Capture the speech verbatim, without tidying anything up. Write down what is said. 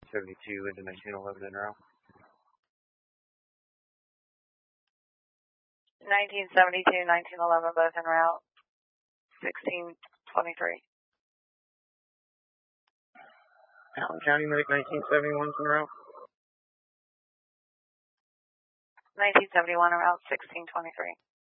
seventy-two into nineteen eleven en route. nineteen seventy-two, nineteen eleven, both en route. sixteen twenty-three. Allen County Medic nineteen seventy-one en route. nineteen seventy-one en route, sixteen twenty-three.